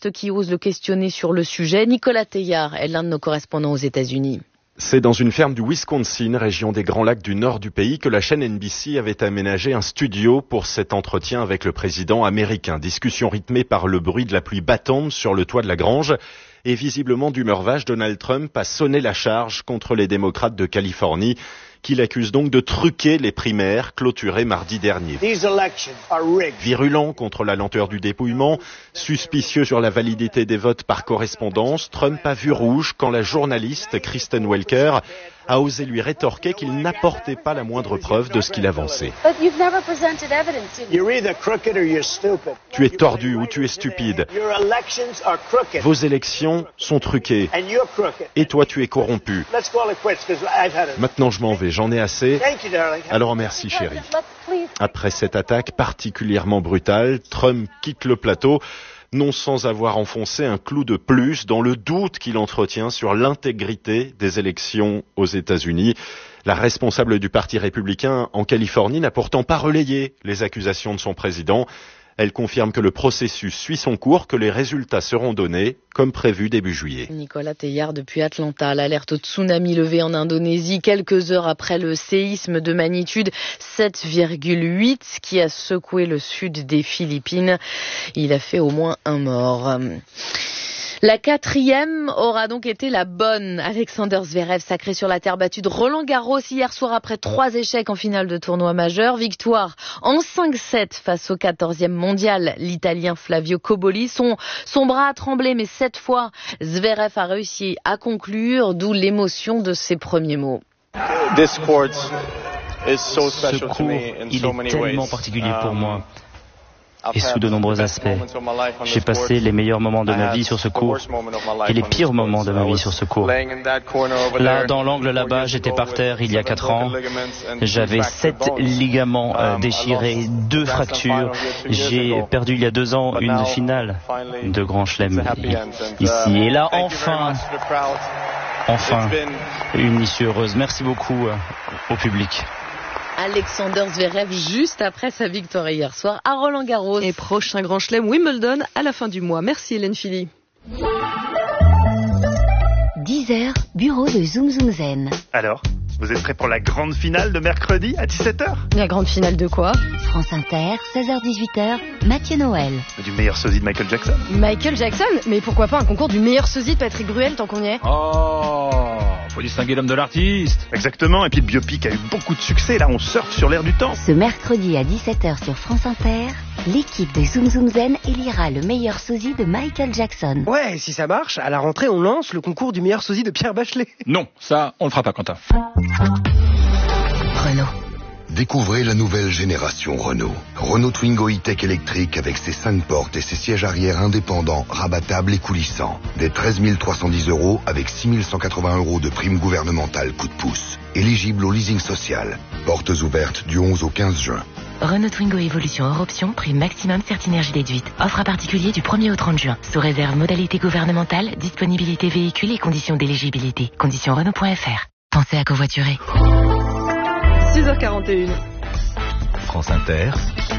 journalistes qui osent le questionner sur le sujet. Nicolas Teillard est l'un de nos correspondants aux États-Unis. C'est dans une ferme du Wisconsin, région des Grands Lacs du nord du pays, que la chaîne NBC avait aménagé un studio pour cet entretien avec le président américain. Discussion rythmée par le bruit de la pluie battante sur le toit de la grange. Et visiblement d'humeur vache, Donald Trump a sonné la charge contre les démocrates de Californie, qui l'accusent donc de truquer les primaires clôturées mardi dernier. Virulent contre la lenteur du dépouillement, suspicieux sur la validité des votes par correspondance, Trump a vu rouge quand la journaliste Kristen Welker a osé lui rétorquer qu'il n'apportait pas la moindre preuve de ce qu'il avançait. Tu es tordu ou tu es stupide. Vos élections sont truquées. Et toi, tu es corrompu. Maintenant, je m'en vais. J'en ai assez. Alors merci, chérie. Après cette attaque particulièrement brutale, Trump quitte le plateau, non sans avoir enfoncé un clou de plus dans le doute qu'il entretient sur l'intégrité des élections aux États-Unis. La responsable du Parti républicain en Californie n'a pourtant pas relayé les accusations de son président. Elle confirme que le processus suit son cours, que les résultats seront donnés comme prévu début juillet. Nicolas Teillard depuis Atlanta. L'alerte au tsunami levée en Indonésie quelques heures après le séisme de magnitude 7,8 qui a secoué le sud des Philippines. Il a fait au moins un mort. La 4e aura donc été la bonne. Alexander Zverev sacré sur la terre battue de Roland-Garros hier soir après 3 échecs en finale de tournoi majeur. Victoire en 5-7 face au 14e mondial, l'Italien Flavio Cobolli. Son bras a tremblé, mais cette fois, Zverev a réussi à conclure, d'où l'émotion de ses premiers mots. Ce court, il est tellement particulier pour moi. Et sous de nombreux aspects. J'ai passé les meilleurs moments de ma vie sur ce court et les pires moments de ma vie sur ce court. Là, dans l'angle là-bas, j'étais par terre il y a 4 ans. J'avais 7 ligaments déchirés, 2 fractures. J'ai perdu il y a 2 ans une finale de Grand Chelem ici. Et là, enfin, une issue heureuse. Merci beaucoup au public. Alexander Zverev juste après sa victoire hier soir à Roland-Garros. Et prochain Grand Chelem Wimbledon à la fin du mois. Merci Hélène Philly. 10h, bureau de Zoom Zoom Zen. Alors, vous êtes prêts pour la grande finale de mercredi à 17h ? La grande finale de quoi ? France Inter, 16h-18h, Mathieu Noël. Du meilleur sosie de Michael Jackson. Michael Jackson ? Mais pourquoi pas un concours du meilleur sosie de Patrick Bruel tant qu'on y est ? Oh, faut distinguer l'homme de l'artiste. Exactement, et puis le biopic a eu beaucoup de succès, là on surfe sur l'air du temps. Ce mercredi à 17h sur France Inter, l'équipe de Zoom Zoom Zen élira le meilleur sosie de Michael Jackson. Ouais, si ça marche, à la rentrée on lance le concours du meilleur sosie de Pierre Bachelet. Non, ça, on le fera pas, Quentin. Renault. Découvrez la nouvelle génération Renault. Renault Twingo E-Tech électrique avec ses 5 portes et ses sièges arrière indépendants, rabattables et coulissants. Des 13 310 € avec 6 180 € de prime gouvernementale coup de pouce. Éligible au leasing social. Portes ouvertes du 11 au 15 juin. Renault Twingo Évolution hors option, prime maximum Certinergie déduite. Offre à particulier du 1er au 30 juin. Sous réserve modalité gouvernementale, disponibilité véhicule et conditions d'éligibilité. Conditions Renault.fr. Pensez à covoiturer. 6h41. France Inter.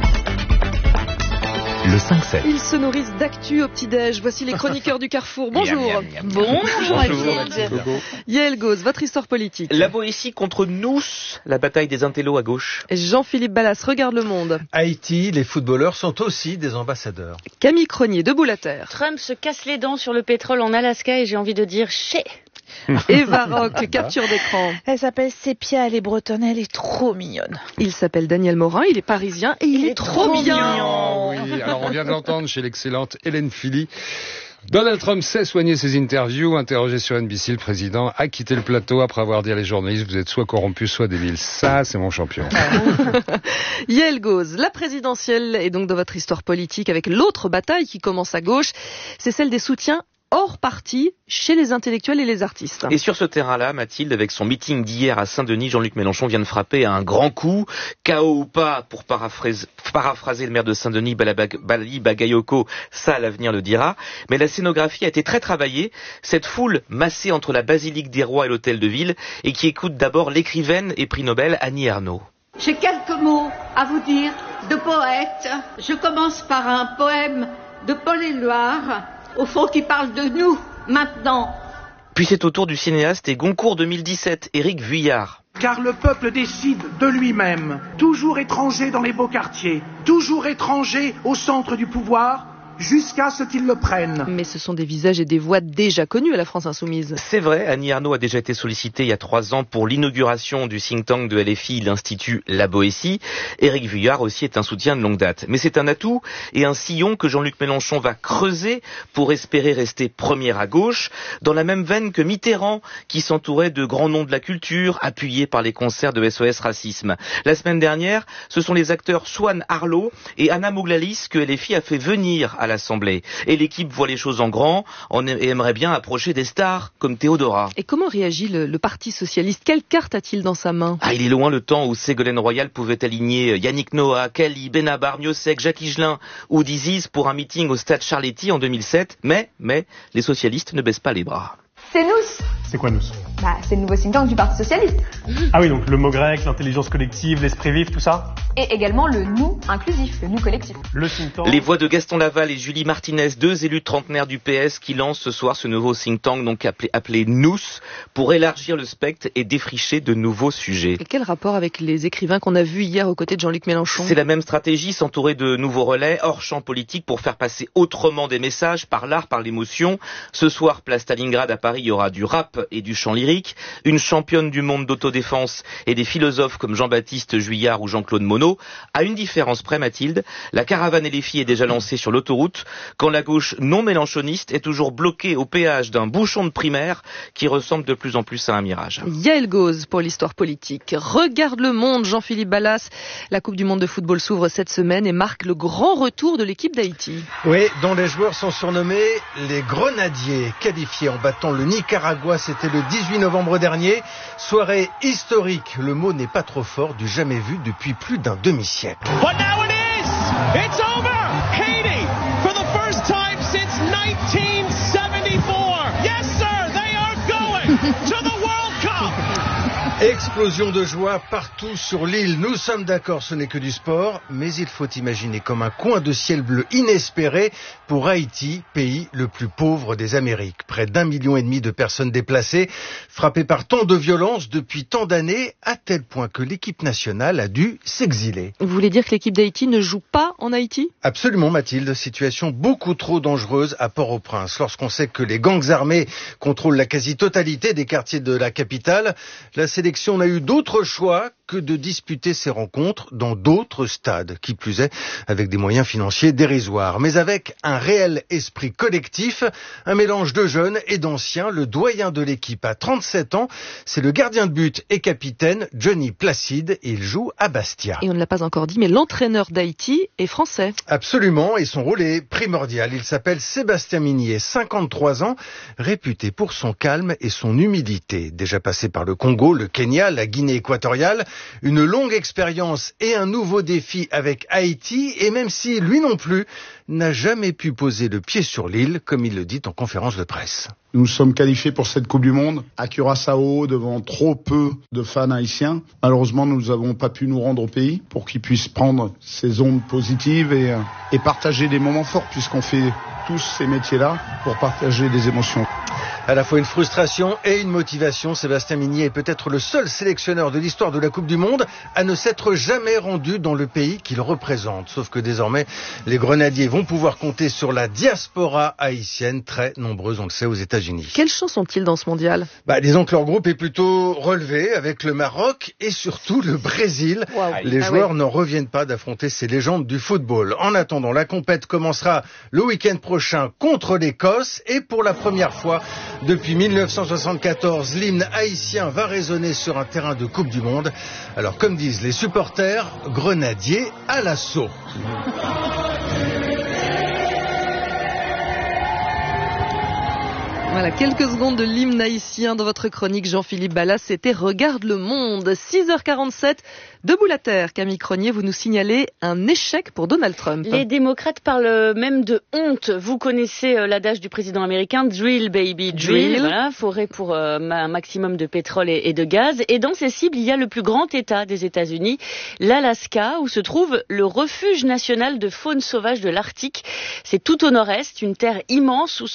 Le 5-7. Ils se nourrissent d'actu au petit-déj. Voici les chroniqueurs du Carrefour. Bonjour. Bonjour. Yael Gauz, votre histoire politique. La Boétie contre nous, la bataille des intellos à gauche. Jean-Philippe Ballas, Regarde le Monde. Haïti, les footballeurs sont aussi des ambassadeurs. Camille Cronier, Debout la Terre. Trump se casse les dents sur le pétrole en Alaska et j'ai envie de dire chais. Eva Rock, capture d'écran. Elle s'appelle Sépia, elle est bretonne, elle est trop mignonne. Il s'appelle Daniel Morin, il est parisien et il est trop bien. Oui, alors on vient de l'entendre chez l'excellente Hélène Philly. Donald Trump sait soigner ses interviews. Interrogé sur NBC, le président a quitté le plateau après avoir dit à les journalistes « Vous êtes soit corrompus, soit débiles ». Ça, c'est mon champion. Yael Gauz, la présidentielle est donc dans votre histoire politique avec l'autre bataille qui commence à gauche. C'est celle des soutiens hors parti chez les intellectuels et les artistes. Et sur ce terrain-là, Mathilde, avec son meeting d'hier à Saint-Denis, Jean-Luc Mélenchon vient de frapper à un grand coup. KO ou pas, pour paraphraser le maire de Saint-Denis, Bali Bagayoko, ça l'avenir le dira. Mais la scénographie a été très travaillée. Cette foule massée entre la basilique des rois et l'hôtel de ville et qui écoute d'abord l'écrivaine et prix Nobel Annie Ernaux. J'ai quelques mots à vous dire de poète. Je commence par un poème de Paul Éluard. au fond, qui parle de nous, maintenant. Puis c'est au tour du cinéaste et Goncourt 2017, Éric Vuillard. Car le peuple décide de lui-même, toujours étranger dans les beaux quartiers, toujours étranger au centre du pouvoir, jusqu'à ce qu'ils le prennent. Mais ce sont des visages et des voix déjà connus à la France Insoumise. C'est vrai, Annie Ernaux a déjà été sollicitée il y a 3 ans pour l'inauguration du think tank de LFI, l'Institut La Boétie. Éric Vuillard aussi est un soutien de longue date. Mais c'est un atout et un sillon que Jean-Luc Mélenchon va creuser pour espérer rester premier à gauche, dans la même veine que Mitterrand, qui s'entourait de grands noms de la culture, appuyés par les concerts de SOS Racisme. La semaine dernière, ce sont les acteurs Swan Arlo et Anna Mouglalis que LFI a fait venir à l'Assemblée. Et l'équipe voit les choses en grand et aimerait bien approcher des stars comme Théodora. Et comment réagit le Parti Socialiste? Quelle carte a-t-il dans sa main? Il est loin le temps où Ségolène Royal pouvait aligner Yannick Noah, Kelly, Benabar, Miossec, Jacques Higelin ou Diziz pour un meeting au stade Charletti en 2007. Mais les socialistes ne baissent pas les bras. C'est nous. C'est quoi nous? C'est le nouveau think tank du Parti Socialiste. Ah oui, donc le mot grec, l'intelligence collective, l'esprit vif, tout ça? Et également le nous inclusif, le nous collectif. Le think tank. Les voix de Gaston Laval et Julie Martinez, 2 élus trentenaires du PS qui lancent ce soir ce nouveau think tank donc appelé Nous, pour élargir le spectre et défricher de nouveaux sujets. Et quel rapport avec les écrivains qu'on a vus hier aux côtés de Jean-Luc Mélenchon? C'est la même stratégie, s'entourer de nouveaux relais hors champ politique pour faire passer autrement des messages par l'art, par l'émotion. Ce soir, place Stalingrad à Paris, il y aura du rap et du chant lyrique, une championne du monde d'autodéfense et des philosophes comme Jean-Baptiste Juillard ou Jean-Claude Monod. À une différence près, Mathilde, la caravane LFI est déjà lancée sur l'autoroute, quand la gauche non mélenchoniste est toujours bloquée au péage d'un bouchon de primaire qui ressemble de plus en plus à un mirage. Yael Gauze pour l'histoire politique. Regarde le monde, Jean-Philippe Ballas. La Coupe du monde de football s'ouvre cette semaine et marque le grand retour de l'équipe d'Haïti. Oui, dont les joueurs sont surnommés les Grenadiers, qualifiés en battant le Nicaragua, c'était le 18 novembre dernier. Soirée historique, le mot n'est pas trop fort, du jamais vu depuis plus d'un demi-siècle. But now it is! It's over! Haiti, for the first time since 1974. Yes, sir, they are going to the World Cup! Explosion de joie partout sur l'île. Nous sommes d'accord, ce n'est que du sport, mais il faut imaginer comme un coin de ciel bleu inespéré pour Haïti, pays le plus pauvre des Amériques. Près d'1,5 million de personnes déplacées, frappées par tant de violence depuis tant d'années, à tel point que l'équipe nationale a dû s'exiler. Vous voulez dire que l'équipe d'Haïti ne joue pas en Haïti? Absolument, Mathilde. Situation beaucoup trop dangereuse à Port-au-Prince. Lorsqu'on sait que les gangs armés contrôlent la quasi-totalité des quartiers de la capitale, la sélection n'a eu d'autre choix que de disputer ces rencontres dans d'autres stades, qui plus est avec des moyens financiers dérisoires, mais avec un réel esprit collectif, un mélange de jeunes et d'anciens. Le doyen de l'équipe a 37 ans, c'est le gardien de but et capitaine Johnny Placide, et il joue à Bastia. Et on ne l'a pas encore dit, mais l'entraîneur d'Haïti est français. Absolument, et son rôle est primordial. Il s'appelle Sébastien Minier, 53 ans, réputé pour son calme et son humilité. Déjà passé par le Congo, le Kenya, la Guinée équatoriale, une longue expérience et un nouveau défi avec Haïti, et même si lui non plus n'a jamais pu poser le pied sur l'île, comme il le dit en conférence de presse. Nous sommes qualifiés pour cette Coupe du Monde à Curaçao devant trop peu de fans haïtiens. Malheureusement, nous n'avons pas pu nous rendre au pays pour qu'ils puissent prendre ces ondes positives et partager des moments forts, puisqu'on fait tous ces métiers-là pour partager des émotions. À la fois une frustration et une motivation, Sébastien Minier est peut-être le seul sélectionneur de l'histoire de la Coupe du Monde à ne s'être jamais rendu dans le pays qu'il représente. Sauf que désormais, les Grenadiers vont pouvoir compter sur la diaspora haïtienne, très nombreuse, on le sait, aux États-Unis. Quelle chance ont-ils dans ce mondial? Disons que leur groupe est plutôt relevé avec le Maroc et surtout le Brésil. Wow. Les joueurs n'en reviennent pas d'affronter ces légendes du football. En attendant, la compète commencera le week-end prochain contre l'Écosse, et pour la première fois depuis 1974, l'hymne haïtien va résonner sur un terrain de Coupe du Monde. Alors, comme disent les supporters, Grenadiers à l'assaut. Voilà, quelques secondes de l'hymne haïtien dans votre chronique, Jean-Philippe Ballas, c'était Regarde le monde. 6h47, debout la terre. Camille Cronier, vous nous signalez un échec pour Donald Trump. Les démocrates parlent même de honte. Vous connaissez l'adage du président américain, drill baby, drill. Voilà, forêt pour un maximum de pétrole et de gaz. Et dans ces cibles, il y a le plus grand État des États-Unis, l'Alaska, où se trouve le refuge national de faune sauvage de l'Arctique. C'est tout au nord-est, une terre immense où